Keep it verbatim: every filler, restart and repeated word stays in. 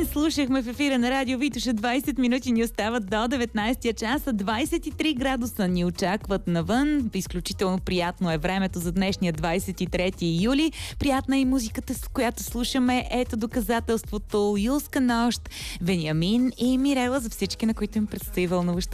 слушахме в ефира на Радио Витоша. двайсет минути ни остават до деветнайсетия часа. двайсет и три градуса ни очакват навън. Изключително приятно е времето за днешния двайсет и трети юли. Приятна е и музиката, с която слушаме. Ето доказателството. Юлска нощ, Вениамин и Мирела, за всички, на които им предстои вълнуваща